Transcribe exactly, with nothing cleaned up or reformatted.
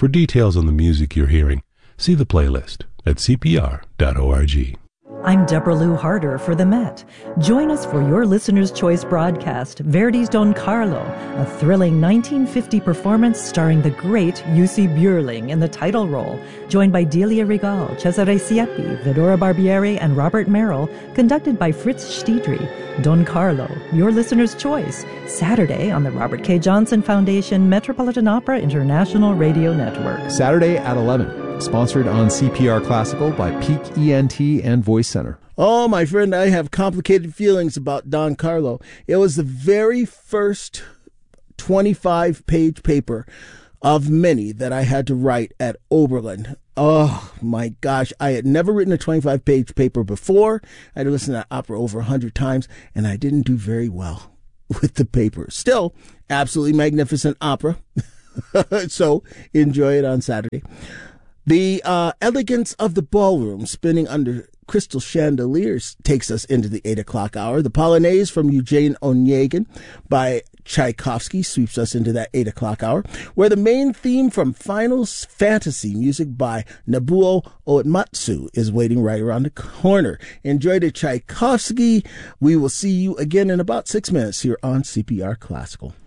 For details on the music you're hearing, see the playlist at c p r dot org. I'm Deborah Lou Harder for the Met. Join us for your Listener's Choice broadcast, Verdi's Don Carlo, a thrilling nineteen fifty performance starring the great Jussi Björling in the title role, joined by Delia Regal, Cesare Siepi, Vidora Barbieri, and Robert Merrill, conducted by Fritz Stiedry. Don Carlo, your Listener's Choice, Saturday on the Robert K. Johnson Foundation Metropolitan Opera International Radio Network. Saturday at eleven. Sponsored on C P R Classical by Peak E N T and Voice Center. Oh, my friend, I have complicated feelings about Don Carlo. It was the very first twenty-five page paper of many that I had to write at Oberlin. Oh, my gosh. I had never written a twenty-five page paper before. I had to listen to that opera over one hundred times, and I didn't do very well with the paper. Still, absolutely magnificent opera. So enjoy it on Saturday. The uh, elegance of the ballroom spinning under crystal chandeliers takes us into the eight o'clock hour. The Polonaise from Eugene Onegin by Tchaikovsky sweeps us into that eight o'clock hour, where the main theme from Final Fantasy, music by Nobuo Uematsu, is waiting right around the corner. Enjoy the Tchaikovsky. We will see you again in about six minutes here on C P R Classical.